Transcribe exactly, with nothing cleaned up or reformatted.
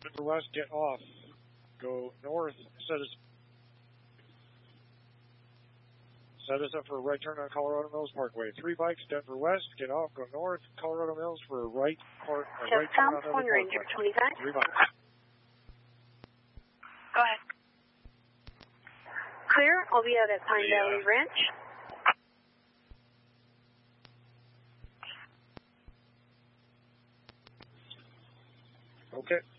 Denver West, get off. Go north, set us, set us up for a right turn on Colorado Mills Parkway. Three bikes, Denver West, get off, go north, Colorado Mills for a right, part, a right turn on Denver one Ranger twenty-five. Three bikes. Go ahead. Clear, I'll be out at Pine Yeah. Valley Ranch. Okay.